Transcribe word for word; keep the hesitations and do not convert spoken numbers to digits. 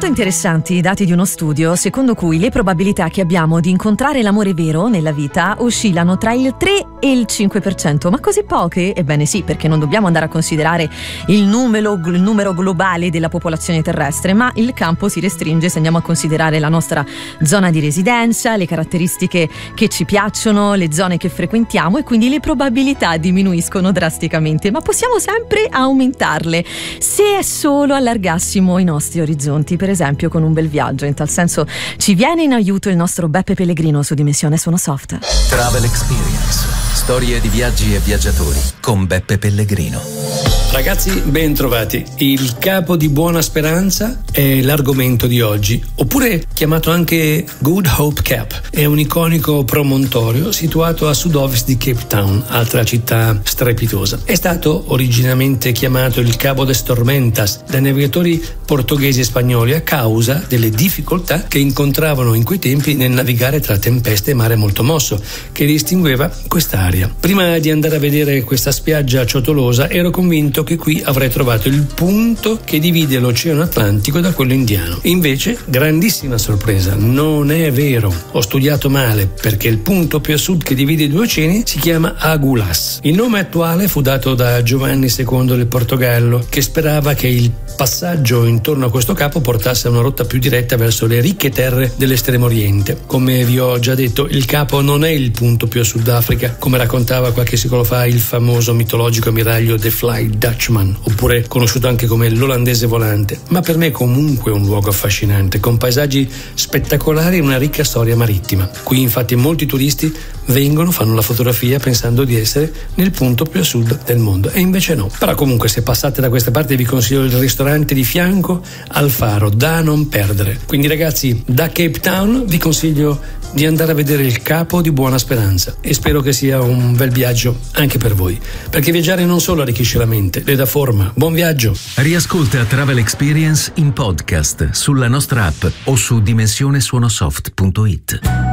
molto interessanti i dati di uno studio secondo cui le probabilità che abbiamo di incontrare l'amore vero nella vita oscillano tra il tre e il cinque per cento. Ma così poche? Ebbene sì, perché non dobbiamo andare a considerare il numero, il numero globale della popolazione terrestre, ma il campo si restringe se andiamo a considerare la nostra zona di residenza, le caratteristiche che ci piacciono, le zone che frequentiamo, e quindi le probabilità diminuiscono drasticamente, ma possiamo sempre aumentarle se solo allargassimo i nostri orizzonti, per esempio con un bel viaggio. In tal senso ci viene in aiuto il nostro Beppe Pellegrino su Dimensione Suono Soft. Travel Experience, storie di viaggi e viaggiatori con Beppe Pellegrino. Ragazzi, ben trovati. Il Capo di Buona Speranza è l'argomento di oggi, oppure chiamato anche Good Hope Cap. È un iconico promontorio situato a sud-ovest di Cape Town, altra città strepitosa. È stato originariamente chiamato il Cabo de Tormentas dai navigatori portoghesi e spagnoli a causa delle difficoltà che incontravano in quei tempi nel navigare tra tempeste e mare molto mosso che distingueva quest'area. Prima di andare a vedere questa spiaggia ciotolosa ero convinto che qui avrei trovato il punto che divide l'Oceano Atlantico da quello Indiano. Invece, grandissima sorpresa, non è vero. Ho studiato male, perché il punto più a sud che divide i due oceani si chiama Agulhas. Il nome attuale fu dato da Giovanni secondo del Portogallo, che sperava che il passaggio intorno a questo capo portasse a una rotta più diretta verso le ricche terre dell'estremo oriente. Come vi ho già detto, il capo non è il punto più a Sudafrica, come raccontava qualche secolo fa il famoso mitologico ammiraglio The Fly Dutchman, oppure conosciuto anche come l'olandese volante, ma per me è comunque un luogo affascinante, con paesaggi spettacolari e una ricca storia marittima. Qui infatti molti turisti vengono, fanno la fotografia pensando di essere nel punto più a sud del mondo, e invece no. Però comunque, se passate da queste parti, vi consiglio il ristorante di fianco al faro, da non perdere. Quindi ragazzi, da Cape Town vi consiglio di andare a vedere il Capo di Buona Speranza, e spero che sia un bel viaggio anche per voi, perché viaggiare non solo arricchisce la mente, le dà forma. Buon viaggio! Riascolta Travel Experience in podcast sulla nostra app o su dimensionesuonosoft punto it.